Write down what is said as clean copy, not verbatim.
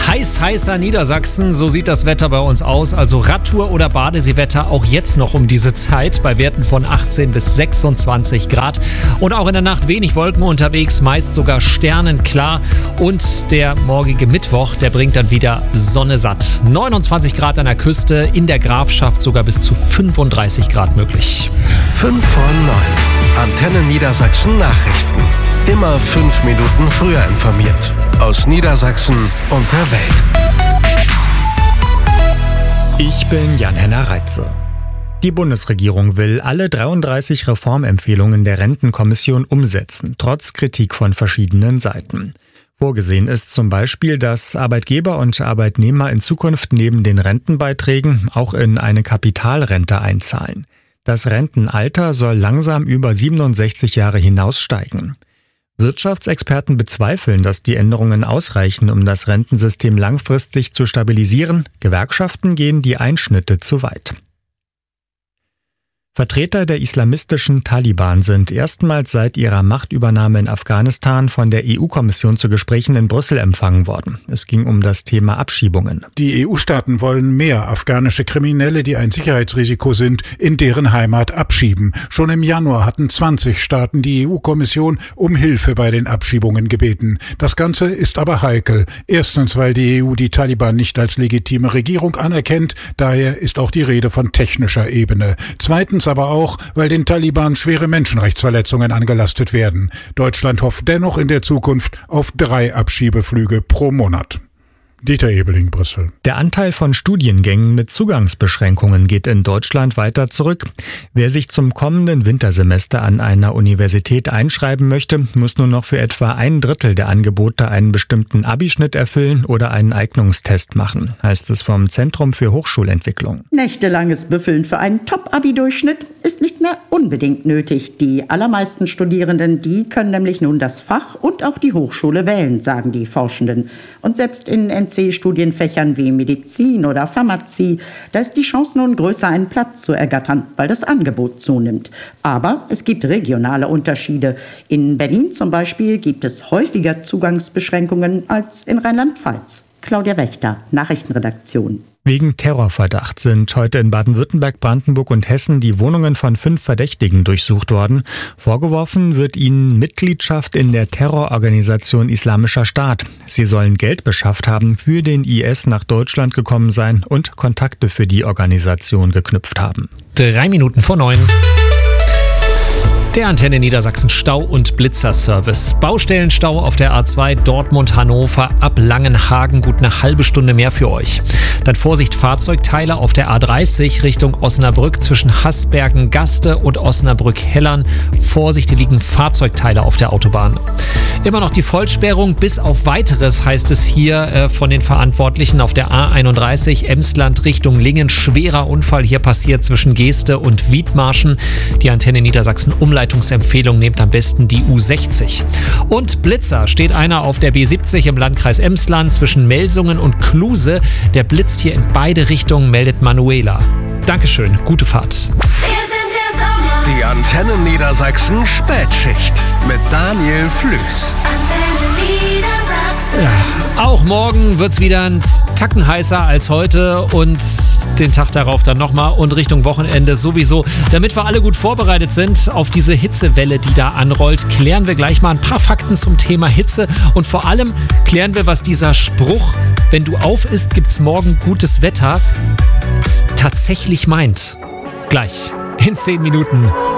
Heißer Niedersachsen, so sieht das Wetter bei uns aus. Also Radtour oder Badeseewetter auch jetzt noch um diese Zeit bei Werten von 18 bis 26 Grad. Und auch in der Nacht wenig Wolken unterwegs, meist sogar sternenklar. Und der morgige Mittwoch, der bringt dann wieder Sonne satt. 29 Grad an der Küste, in der Grafschaft sogar bis zu 35 Grad möglich. 5 vor 9. Antenne Niedersachsen Nachrichten. Immer 5 Minuten früher informiert. Aus Niedersachsen und der Welt. Ich bin Jan-Henner Reitze. Die Bundesregierung will alle 33 Reformempfehlungen der Rentenkommission umsetzen, trotz Kritik von verschiedenen Seiten. Vorgesehen ist zum Beispiel, dass Arbeitgeber und Arbeitnehmer in Zukunft neben den Rentenbeiträgen auch in eine Kapitalrente einzahlen. Das Rentenalter soll langsam über 67 Jahre hinaus steigen. Wirtschaftsexperten bezweifeln, dass die Änderungen ausreichen, um das Rentensystem langfristig zu stabilisieren. Gewerkschaften gehen die Einschnitte zu weit. Vertreter der islamistischen Taliban sind erstmals seit ihrer Machtübernahme in Afghanistan von der EU-Kommission zu Gesprächen in Brüssel empfangen worden. Es ging um das Thema Abschiebungen. Die EU-Staaten wollen mehr afghanische Kriminelle, die ein Sicherheitsrisiko sind, in deren Heimat abschieben. Schon im Januar hatten 20 Staaten die EU-Kommission um Hilfe bei den Abschiebungen gebeten. Das Ganze ist aber heikel. Erstens, weil die EU die Taliban nicht als legitime Regierung anerkennt. Daher ist auch die Rede von technischer Ebene. Zweitens aber auch, weil den Taliban schwere Menschenrechtsverletzungen angelastet werden. Deutschland hofft dennoch in der Zukunft auf 3 Abschiebeflüge pro Monat. Dieter Ebeling, Brüssel. Der Anteil von Studiengängen mit Zugangsbeschränkungen geht in Deutschland weiter zurück. Wer sich zum kommenden Wintersemester an einer Universität einschreiben möchte, muss nur noch für etwa 1/3 der Angebote einen bestimmten Abischnitt erfüllen oder einen Eignungstest machen, heißt es vom Zentrum für Hochschulentwicklung. Nächtelanges Büffeln für einen Top-Abi-Durchschnitt ist nicht mehr unbedingt nötig. Die allermeisten Studierenden, die können nämlich nun das Fach und auch die Hochschule wählen, sagen die Forschenden. Und selbst in NC-Studienfächern wie Medizin oder Pharmazie, da ist die Chance nun größer, einen Platz zu ergattern, weil das Angebot zunimmt. Aber es gibt regionale Unterschiede. In Berlin zum Beispiel gibt es häufiger Zugangsbeschränkungen als in Rheinland-Pfalz. Claudia Wächter, Nachrichtenredaktion. Wegen Terrorverdacht sind heute in Baden-Württemberg, Brandenburg und Hessen die Wohnungen von 5 Verdächtigen durchsucht worden. Vorgeworfen wird ihnen Mitgliedschaft in der Terrororganisation Islamischer Staat. Sie sollen Geld beschafft haben, für den IS nach Deutschland gekommen sein und Kontakte für die Organisation geknüpft haben. 3 Minuten vor 9. Der Antenne Niedersachsen Stau- und Blitzerservice. Baustellenstau auf der A2 Dortmund-Hannover ab Langenhagen, gut eine halbe Stunde mehr für euch. Dann Vorsicht, Fahrzeugteile auf der A30 Richtung Osnabrück zwischen Hasbergen-Gaste und Osnabrück-Hellern. Vorsicht, hier liegen Fahrzeugteile auf der Autobahn. Immer noch die Vollsperrung bis auf Weiteres, heißt es hier von den Verantwortlichen auf der A31 Emsland Richtung Lingen. Schwerer Unfall hier passiert zwischen Geeste und Wiedmarschen. Die Antenne Niedersachsen Umleitungsempfehlung, nehmt am besten die U60. Und Blitzer, steht einer auf der B70 im Landkreis Emsland zwischen Melsungen und Kluse. Der blitzt hier in beide Richtungen, meldet Manuela. Dankeschön, gute Fahrt. Die Antenne Niedersachsen Spätschicht mit Daniel Flüß. Ja, auch morgen wird es wieder ein Tacken heißer als heute und den Tag darauf dann nochmal und Richtung Wochenende sowieso. Damit wir alle gut vorbereitet sind auf diese Hitzewelle, die da anrollt, klären wir gleich mal ein paar Fakten zum Thema Hitze und vor allem klären wir, was dieser Spruch, wenn du auf isst, gibt's morgen gutes Wetter, tatsächlich meint. Gleich in 10 Minuten.